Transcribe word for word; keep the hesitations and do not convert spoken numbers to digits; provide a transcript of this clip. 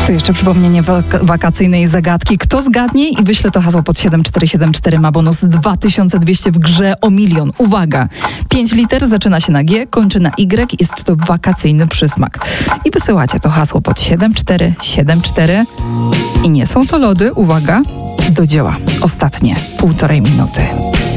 To jeszcze przypomnienie wak- wakacyjnej zagadki. Kto zgadnie i wyśle to hasło pod siedem cztery siedem cztery, ma bonus dwa tysiące dwieście w grze o milion. Uwaga! pięć liter, zaczyna się na G, kończy na Y. Jest to wakacyjny przysmak. I wysyłacie to hasło pod siedem cztery siedem cztery. I nie są to lody, uwaga, do dzieła. Ostatnie półtorej minuty.